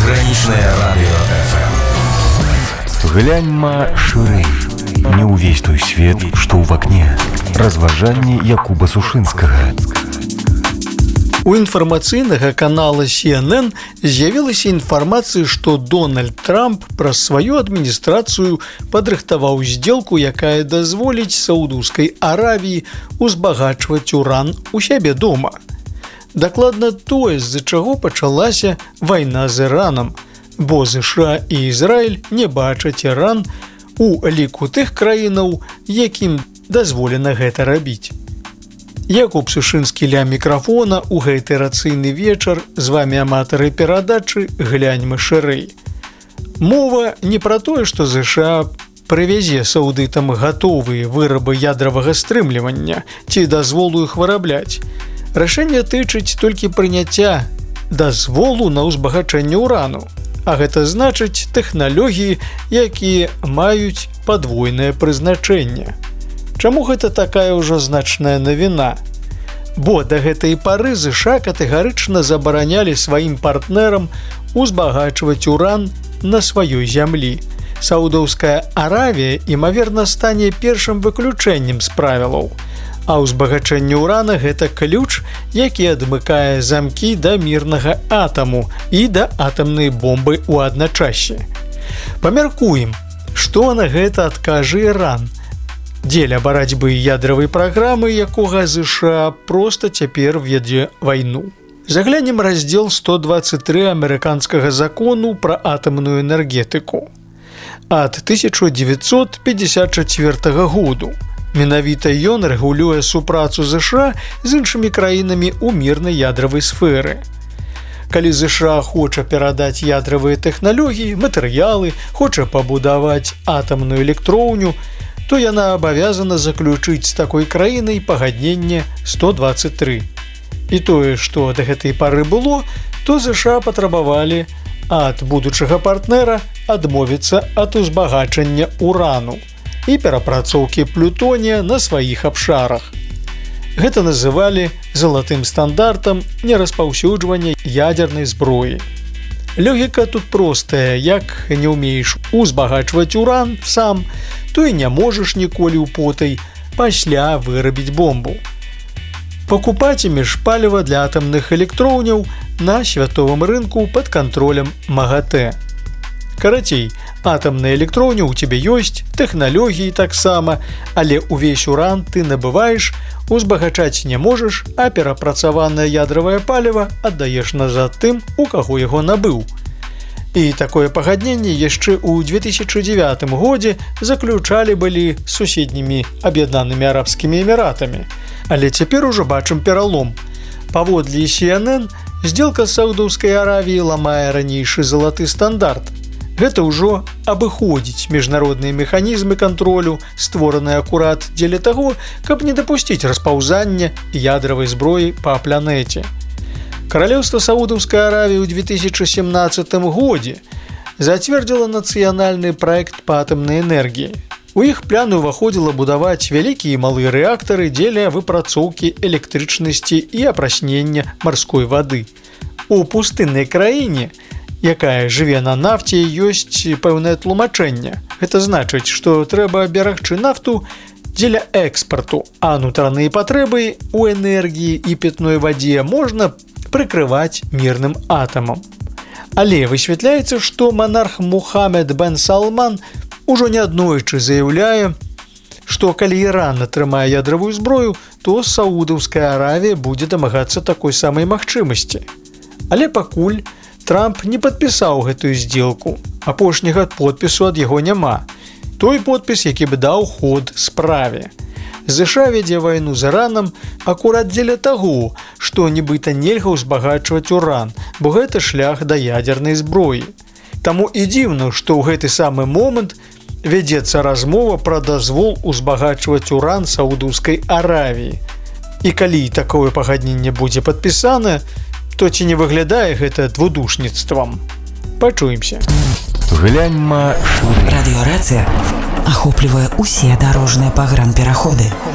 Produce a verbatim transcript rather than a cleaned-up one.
Приграничное радио эф эм. Гляньма шырэй. Не ўвесь той свет, што ў вакне. Разважанні Якуба Сушынскага. У інфармацыйнага канала Си Эн Эн з'явілася інфармацыя, што Дональд Трамп праз сваю адміністрацыю падрыхтаваў здзелку, якая дазволіць Саудаўскай Аравіі узбагачваць уран у сябе дома. Дакладна тое, з-за чаго пачалася вайна з Іранам, бо ЗША і Ізраіль не бачаць Іран у ліку тых краінаў, якім дазволена гэта рабіць. Якуб Сушынскі ля мікрафона ў гэты рацыйны вечар. З вамі аматары перадачы «Гляньма шырэй». Мова не пра тое, што ЗША прывязе саудытам гатовыя вырабы ядравага стрымлівання ці дазволу іх вырабляць. Рашэнне тычыць толькі прыняцця дазволу на ўзбагачэнне ўрану, а гэта значыць тэхналогіі, якія маюць падвойнае прызначэнне. Чаму гэта такая ўжо значная навіна? Бо да гэтай пары ЗША катэгарычна забаранялі сваім партнерам узбагачваць уран на сваёй зямлі. Саудаўская Аравія, імаверна, стане першым выключэннем з правілаў. А ўзбагачэнне ўрана – гэта ключ, які адмыкае замкі да мірнага атаму і да атамнай бомбы ў адначасе. Памяркуем, што на гэта адкажа Іран, дзеля барацьбы ядравай праграмы, якога ЗША проста цяпер вядзе вайну. Заглянем раздзел сто дваццаць тры амерыканскага закону пра атамную энергетыку ад тысяча дзевяцьсот пятьдесят чацвёртага году. Менавіта ён рэгулюе супрацу ЗША з іншымі краінамі ў мірнай ядравай сферы. Калі ЗША хоча перадаць ядравыя тэхналогіі, матэрыялы, хоча пабудаваць атамную электроўню, то яна абавязана заключыць з такой краінай пагадненне сто дваццаць тры. І тое, што да гэтай пары было, то ЗША патрабавалі ад будучага партнера адмовіцца ад узбагачання урану і перапрацоўкі плютонія на сваіх абшарах. Гэта называлі залатым стандартам нераспаўсюджвання ядзернай зброі. Логіка тут простая: як не ўмееш узбагачваць уран сам, то і не можаш ніколі ўпотай пасля вырабіць бомбу. Пакупацімеш паліва для атамных электроўняў на святовым рынку пад кантролем МАГАТЭ. Карацей, атамная электроўня ў цябе ёсць, тэхналогіі таксама, але ўвесь уран ты набываеш, узбагачаць не можаш, а перапрацаванае ядравае паліва аддаеш назад тым, у каго яго набыў. І такое пагадненне яшчэ ў две тысячы дзевятым годзе заключалі былі з суседнімі аб'яднанымі арабскімі эміратамі. Але цяпер ужо бачым пералом. Паводле Си Эн Эн, здзелка з Саудаўскай Аравіі ламае ранейшы залаты стандарт. Гэта ўжо абыходзіць міжнародныя механізмы кантролю, створаныя акурат дзеля таго, каб не дапусціць распаўзання ядравай зброі па планеце. Каралеўства Саудаўскай Аравіі ў две тысячы сямнаццатым годзе зацвердзіла нацыянальны праект па атамнай энергіі. У іх планы ўваходзіла будаваць вялікія і малыя рэактары дзеля выпрацоўкі электрычнасці і апраснення марской вады. У пустыннай краіне, якая жыве на нафце, ёсць пэўнае тлумачэнне. Гэта значыць, што трэба берагчы нафту дзеля экспарту, а нутраныя патрэбы ў энергіі і пітной вадзе можна прыкрываць мірным атамам. Але высвятляецца, што манарх Мухаммед бен Салман ужо неаднойчы заяўляе, што калі Іран атрымае ядравую зброю, то Саудаўская Аравія будзе дамагацца такой самай магчымасці. Але пакуль Трамп не падпісаў гэтую здзелку. Апошняга подпісу ад яго няма. Той подпіс, які б даў ход справе. ЗША вядзе вайну з Іранам акурат дзеля таго, што нібыта нельга ўзбагачваць уран, бо гэта шлях да ядзернай зброі. Таму і дзіўна, што ў гэты самы момант вядзецца размова пра дазвол узбагачваць уран Саудаўскай Аравіі. І калі такое пагадненне будзе падпісана, то ці не выглядае гэта двудушніцтвам? Пачуемся. Гляньма шырэй. Радыёрацыя ахоплівае ўсе дарожныя пагранпераходы.